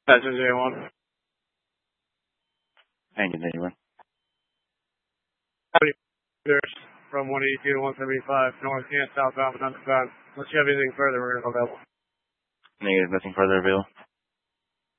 Passenger 1. And continue on. From 182 to 175, north and southbound, underground. Unless you have anything further, we're going to go available. Negative, nothing further available.